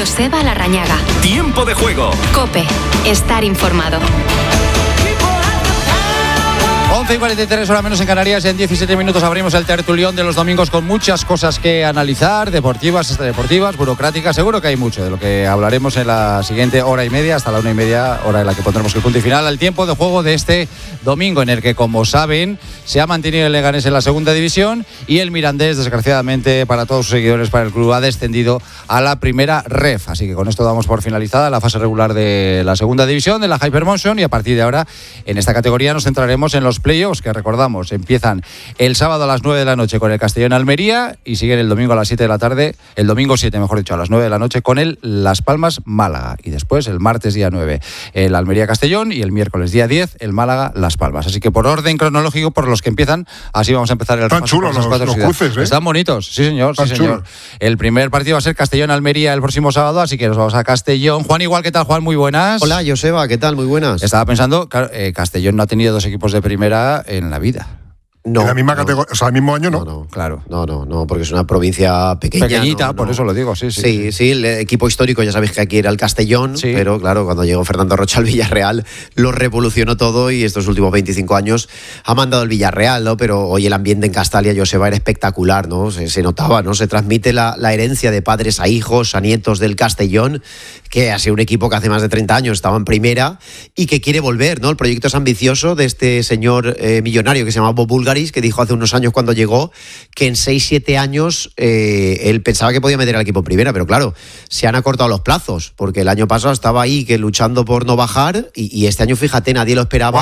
Joseba Larrañaga. Tiempo de juego. COPE. Estar informado. 11:43, hora menos en Canarias. En 17 minutos abrimos el tertulión de los domingos con muchas cosas que analizar, deportivas, extradeportivas, burocráticas. Seguro que hay mucho de lo que hablaremos en la siguiente hora y media, hasta la 1:30, hora en la que pondremos el punto y final al tiempo de juego de este domingo, en el que, como saben, se ha mantenido el Leganés en la segunda división y el Mirandés, desgraciadamente para todos sus seguidores, para el club, ha descendido a la primera ref. Así que con esto damos por finalizada la fase regular de la segunda división, de la Hypermotion, y a partir de ahora, en esta categoría, nos centraremos en los playoffs, que recordamos, empiezan el sábado a las 9 de la noche con el Castellón Almería y siguen el domingo a las 7 de la tarde, el domingo 7, mejor dicho, a las 9 de la noche con el Las Palmas Málaga, y después el martes día 9 el Almería Castellón y el miércoles día 10 el Málaga Las Palmas. Así que por orden cronológico, por los que empiezan, así vamos a empezar el Están chulos los cruces, ¿eh? Están bonitos, sí señor, sí señor. El primer partido va a ser Castellón Almería el próximo sábado, así que nos vamos a Castellón. Juan, igual, ¿qué tal, Juan? Muy buenas. Hola, Joseba, ¿qué tal? Muy buenas. Estaba pensando, claro, Castellón no ha tenido dos equipos de primera en la vida. No, en la misma categoría, o sea, el mismo año no. Claro. No, porque es una provincia pequeñita, por eso lo digo, sí. Sí, el equipo histórico, ya sabéis que aquí era el Castellón, sí. Pero claro, cuando llegó Fernando Rocha al Villarreal, lo revolucionó todo y estos últimos 25 años ha mandado el Villarreal, ¿no? Pero hoy el ambiente en Castalia, Joseba, era espectacular, ¿no? Se notaba, ¿no? Se transmite la herencia de padres a hijos, a nietos del Castellón, que ha sido un equipo que hace más de 30 años estaba en primera y que quiere volver, ¿no? El proyecto es ambicioso de este señor millonario que se llama Bob Bulgaris, que dijo hace unos años cuando llegó que en 6-7 años él pensaba que podía meter al equipo en primera, pero claro, se han acortado los plazos, porque el año pasado estaba ahí que luchando por no bajar y este año, fíjate, nadie lo esperaba.